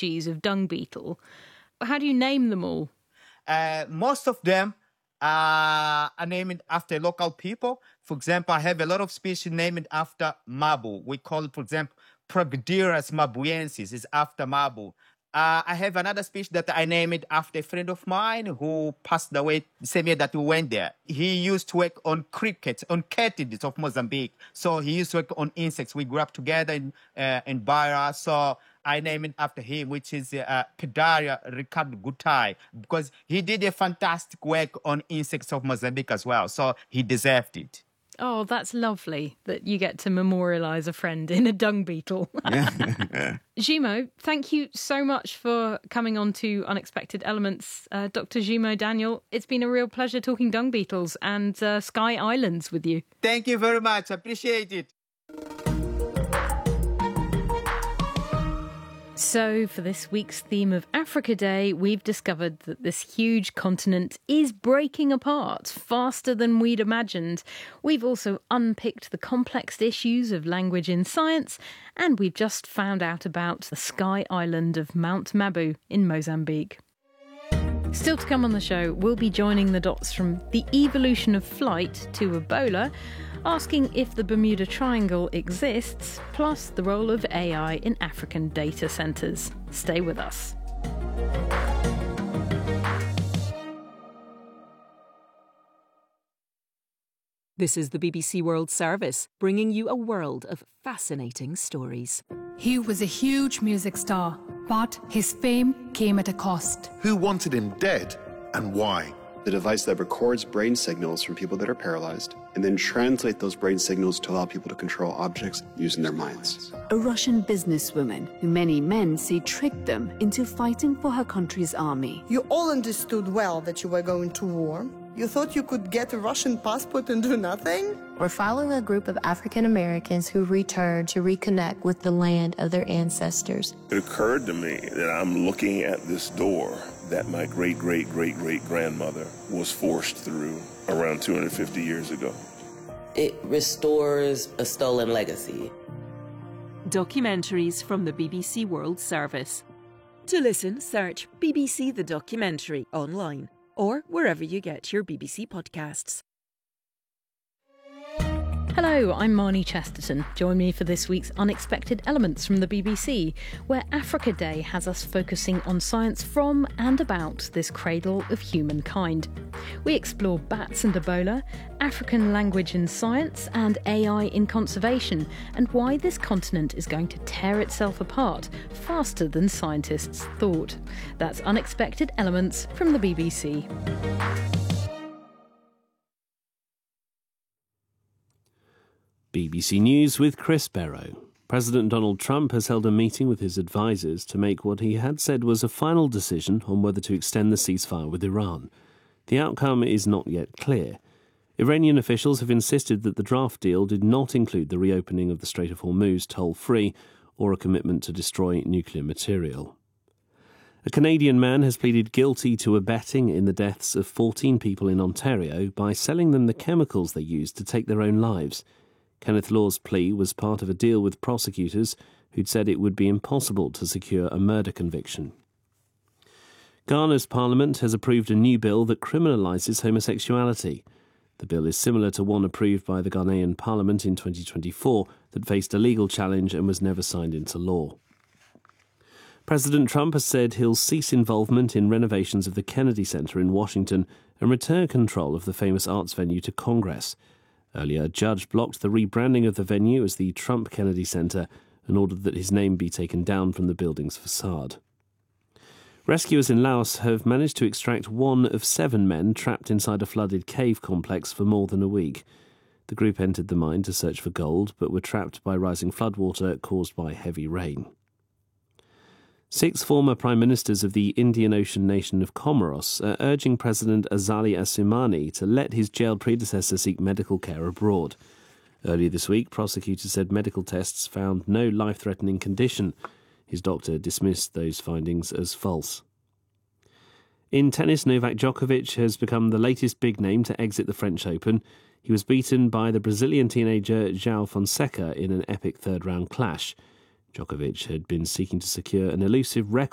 species of dung beetle. How do you name them all? Most of them are named after local people. For example, I have a lot of species named after Mabu. We call it, for example, Progedirus mabuensis is after Mabu. I have another species that I named after a friend of mine who passed away the same year that we went there. He used to work on crickets, on katydids of Mozambique. So he used to work on insects. We grew up together in Beira. So I named it after him, which is Pedaria Ricardo Gutai, because he did a fantastic work on insects of Mozambique as well. So he deserved it. Oh, that's lovely that you get to memorialise a friend in a dung beetle. Jimo, thank you so much for coming on to Unexpected Elements. Dr. Jimo Daniel, it's been a real pleasure talking dung beetles and Sky Islands with you. Thank you very much. I appreciate it. So, for this week's theme of Africa Day, we've discovered that this huge continent is breaking apart faster than we'd imagined. We've also unpicked the complex issues of language in science, and we've just found out about the Sky Island of Mount Mabu in Mozambique. Still to come on the show, we'll be joining the dots from the evolution of flight to Ebola, asking if the Bermuda Triangle exists, plus the role of AI in African data centres. Stay with us. This is the BBC World Service, bringing you a world of fascinating stories. He was a huge music star, but his fame came at a cost. Who wanted him dead and why? The device that records brain signals from people that are paralyzed and then translate those brain signals to allow people to control objects using their minds. A Russian businesswoman who many men say tricked them into fighting for her country's army. You all understood well that you were going to war. You thought you could get a Russian passport and do nothing? We're following a group of African Americans who return to reconnect with the land of their ancestors. It occurred to me that I'm looking at this door that my great-great-great-great-grandmother was forced through around 250 years ago. It restores a stolen legacy. Documentaries from the BBC World Service. To listen, search BBC The Documentary online or wherever you get your BBC podcasts. Hello, I'm Marnie Chesterton. Join me for this week's Unexpected Elements from the BBC, where Africa Day has us focusing on science from and about this cradle of humankind. We explore bats and Ebola, African language in science and AI in conservation, and why this continent is going to tear itself apart faster than scientists thought. That's Unexpected Elements from the BBC. BBC News with Chris Barrow. President Donald Trump has held a meeting with his advisers to make what he had said was a final decision on whether to extend the ceasefire with Iran. The outcome is not yet clear. Iranian officials have insisted that the draft deal did not include the reopening of the Strait of Hormuz toll-free or a commitment to destroy nuclear material. A Canadian man has pleaded guilty to abetting in the deaths of 14 people in Ontario by selling them the chemicals they used to take their own lives. Kenneth Law's plea was part of a deal with prosecutors who'd said it would be impossible to secure a murder conviction. Ghana's parliament has approved a new bill that criminalises homosexuality. The bill is similar to one approved by the Ghanaian parliament in 2024 that faced a legal challenge and was never signed into law. President Trump has said he'll cease involvement in renovations of the Kennedy Center in Washington and return control of the famous arts venue to Congress. Earlier, a judge blocked the rebranding of the venue as the Trump Kennedy Center and ordered that his name be taken down from the building's facade. Rescuers in Laos have managed to extract one of 7 men trapped inside a flooded cave complex for more than a week. The group entered the mine to search for gold, but were trapped by rising floodwater caused by heavy rain. 6 former prime ministers of the Indian Ocean nation of Comoros are urging President Azali Assoumani to let his jailed predecessor seek medical care abroad. Earlier this week, prosecutors said medical tests found no life-threatening condition. His doctor dismissed those findings as false. In tennis, Novak Djokovic has become the latest big name to exit the French Open. He was beaten by the Brazilian teenager João Fonseca in an epic third-round clash. Djokovic had been seeking to secure an elusive record